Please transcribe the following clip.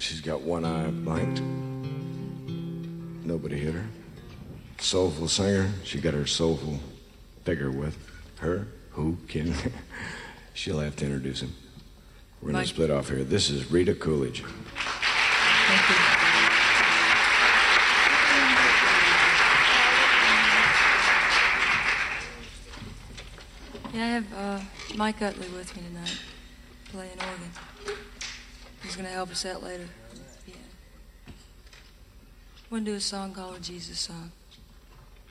She's got one eye blanked. Nobody hit her. Soulful singer. She got her soulful figure with her. Who can? She'll have to introduce him. We're going to split off here. This is Rita Coolidge. Thank you. Yeah, I have Mike Utley with me tonight, playing organ. He's going to help us out later. Yeah. We're going to do a song called a Jesus Song.